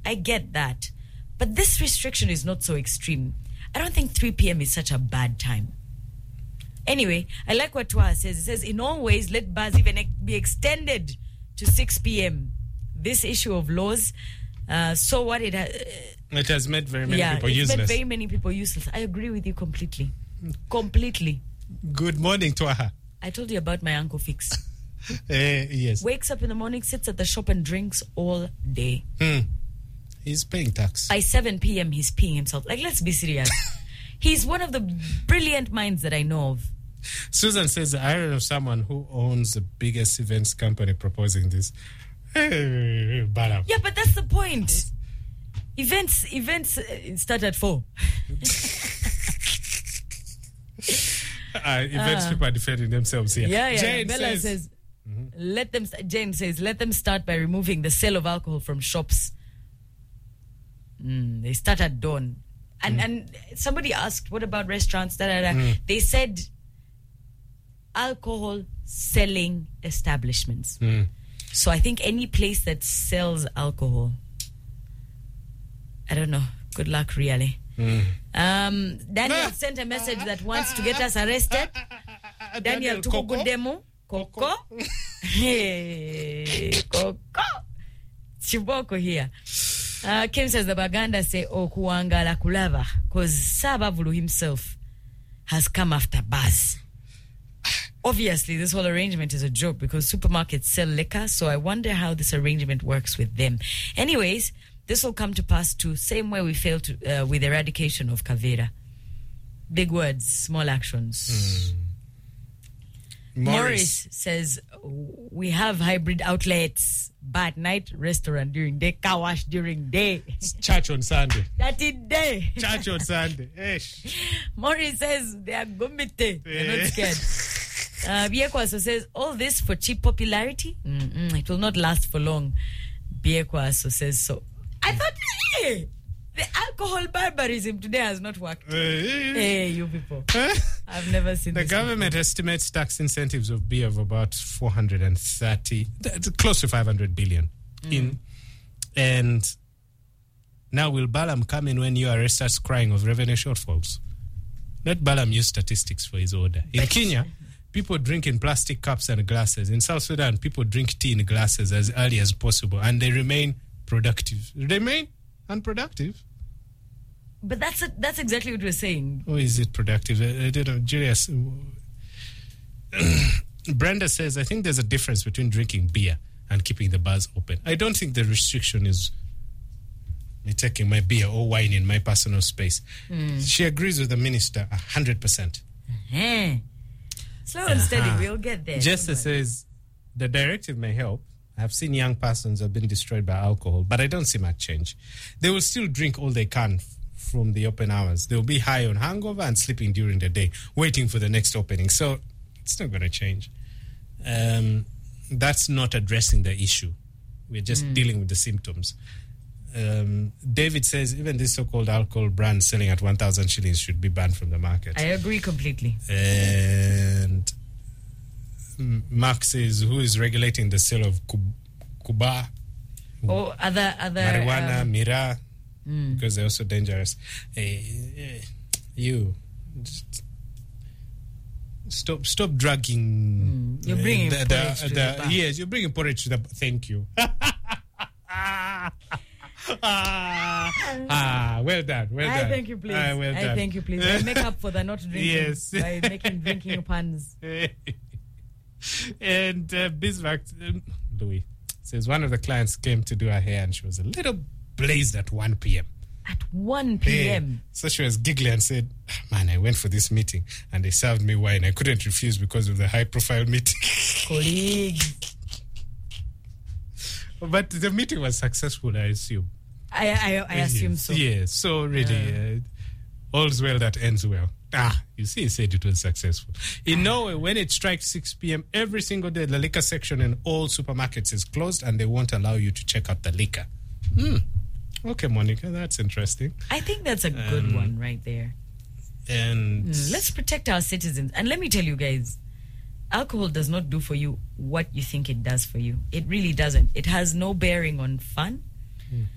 I get that. But this restriction is not so extreme. I don't think 3 p.m. is such a bad time. Anyway, I like what Twa says. It says, in all ways, let bars even be extended to 6 p.m. This issue of laws, so what it has made very many people useless. It's made very many people useless. I agree with you completely. Completely. Good morning, Twaha. I told you about my Uncle Fix. Yes. Wakes up in the morning, sits at the shop and drinks all day. He's paying tax. By 7 p.m., he's peeing himself. Like, let's be serious. He's one of the brilliant minds that I know of. Susan says, I heard of someone who owns the biggest events company proposing this. Yeah, but that's the point. Events start at 4. Events people are defending themselves here. Yeah. Jane Bella says Jane says, let them start by removing the sale of alcohol from shops. They start at dawn. And somebody asked, what about restaurants? They said alcohol selling establishments. So I think any place that sells alcohol, I don't know. Good luck, really. Daniel sent a message that wants to get us arrested. Daniel, tuko good demo. Coco. Hey, Coco. Chiboko here. Kim says the Baganda say, kuangala kulava, because Sabavulu himself has come after bars. Obviously, this whole arrangement is a joke because supermarkets sell liquor, so I wonder how this arrangement works with them. Anyways, this will come to pass too, same way we failed to, with eradication of Kavera. Big words, small actions. Morris says, we have hybrid outlets, bar at night, restaurant during day, car wash during day. Church on Sunday. That is day. Church on Sunday. Morris says, they are gomite. They're not scared. Biekwaso says, all this for cheap popularity? It will not last for long. Biekwaso says so. I thought, the alcohol barbarism today has not worked. Hey, you people. I've never seen the this. The government estimates tax incentives of beer of about 430, close to 500 billion. And now will Balaam come in when URS starts crying of revenue shortfalls? Let Balaam use statistics for his order. In Kenya, people drink in plastic cups and glasses. In South Sudan, people drink tea in glasses as early as possible, and they remain productive. Remain unproductive. But that's exactly what we're saying. Or is it productive? I don't know. Julius. Brenda says, I think there's a difference between drinking beer and keeping the bars open. I don't think the restriction is me taking my beer or wine in my personal space. She agrees with the minister 100%. Slow and steady, we'll get there. Jessica says, the directive may help. I've seen young persons have been destroyed by alcohol, but I don't see much change. They will still drink all they can from the open hours. They'll be high on hangover and sleeping during the day, waiting for the next opening. So it's not going to change. That's not addressing the issue. We're just dealing with the symptoms. David says even this so-called alcohol brand selling at 1,000 shillings should be banned from the market. I agree completely. And Mark says, who is regulating the sale of Kuba? Or other marijuana, Mira, because they're also dangerous. You stop dragging. You're bringing porridge to the bar. Yes, you're bringing porridge to the. Thank you. Well done. I thank you, please. Well done. I thank you, please. I make up for the not drinking. Yes. By making drinking puns. And Bismarck, Louis, says one of the clients came to do her hair and she was a little blazed at 1 p.m. At 1 p.m.? So she was giggling and said, man, I went for this meeting and they served me wine. I couldn't refuse because of the high-profile meeting. Colleagues. But the meeting was successful, I assume. I assume so. Yes, so really, all's well that ends well. You see, he said it was successful. In Norway, when it strikes 6 p.m. every single day, the liquor section in all supermarkets is closed and they won't allow you to check out the liquor. Okay, Monica, that's interesting. I think that's a good one right there. And let's protect our citizens. And let me tell you guys, alcohol does not do for you what you think it does for you. It really doesn't. It has no bearing on fun.